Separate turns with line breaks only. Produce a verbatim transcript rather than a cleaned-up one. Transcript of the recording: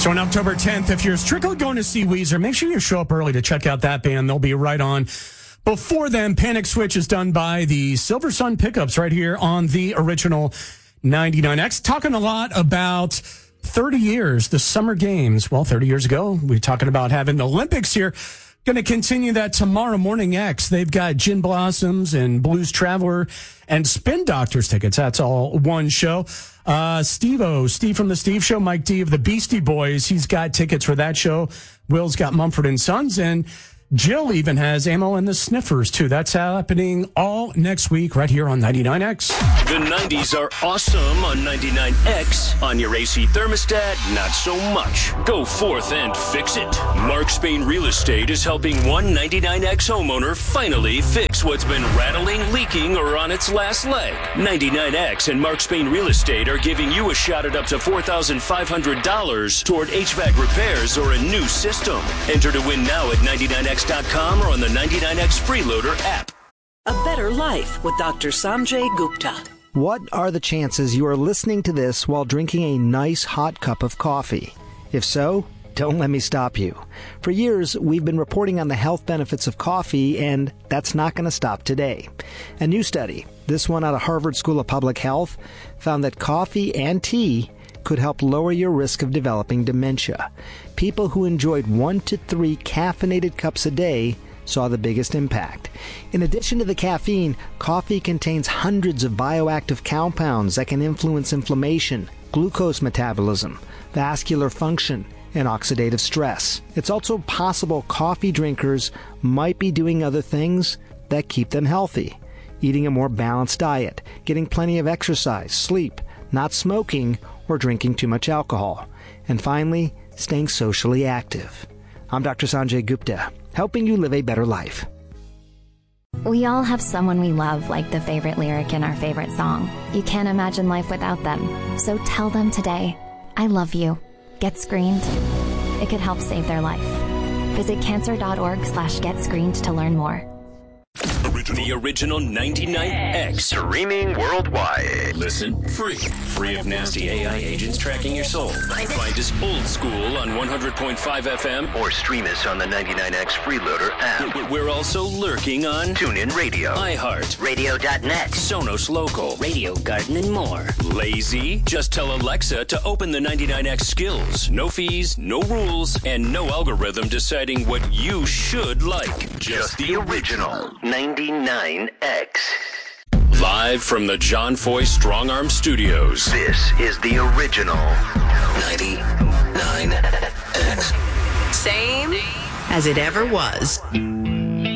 So on October tenth, if you're strictly going to see Weezer, make sure you show up early to check out that band. They'll be right on. Before then, Panic Switch is done by the Silver Sun Pickups right here on the original ninety-nine X. Talking a lot about thirty years, the Summer Games. Well, thirty years ago, we were talking about having the Olympics here. Going to continue that tomorrow morning. X. They've got Gin Blossoms and Blues Traveler and Spin Doctors tickets. That's all one show. Uh, Steve-O, Steve from the Steve Show, Mike D of the Beastie Boys. He's got tickets for that show. Will's got Mumford and Sons, and Jill even has Ammo and the Sniffers, too. That's happening all next week right here on ninety-nine X.
The nineties are awesome on ninety-nine X. On your A C thermostat, not so much. Go forth and fix it. Mark Spain Real Estate is helping one ninety-nine X homeowner finally fix what's been rattling, leaking, or on its last leg. ninety-nine X and Mark Spain Real Estate are giving you a shot at up to four thousand five hundred dollars toward H V A C repairs or a new system. Enter to win now at ninety-nine X dot com or on the ninety-nine X Freeloader app.
A Better Life with Doctor Sanjay Gupta.
What are the chances you are listening to this while drinking a nice hot cup of coffee? If so, don't let me stop you. For years, we've been reporting on the health benefits of coffee, and that's not going to stop today. A new study, this one out of Harvard School of Public Health, found that coffee and tea could help lower your risk of developing dementia. People who enjoyed one to three caffeinated cups a day saw the biggest impact. In addition to the caffeine, coffee contains hundreds of bioactive compounds that can influence inflammation, glucose metabolism, vascular function, and oxidative stress. It's also possible coffee drinkers might be doing other things that keep them healthy. Eating a more balanced diet, getting plenty of exercise, sleep, not smoking, or drinking too much alcohol. And finally, staying socially active. I'm Doctor Sanjay Gupta, helping you live a better life.
We all have someone we love, like the favorite lyric in our favorite song. You can't imagine life without them. So tell them today, I love you. Get screened. It could help save their life. Visit cancer.org slash get screened to learn more.
The original ninety-nine X.
Streaming worldwide.
Listen free. Free of nasty A I agents tracking your soul. Find us old school on one hundred point five F M.
Or stream us on the ninety-nine X Freeloader app.
We're also lurking on
TuneIn Radio,
iHeart,
Radio dot net,
Sonos Local,
Radio Garden, and more.
Lazy? Just tell Alexa to open the ninety-nine X skills. No fees, no rules, and no algorithm deciding what you should like. Just,
Just the original ninety-nine X.
Live from the John Foy Strong Arm Studios.
This is the original
ninety-nine X. Same as it ever was.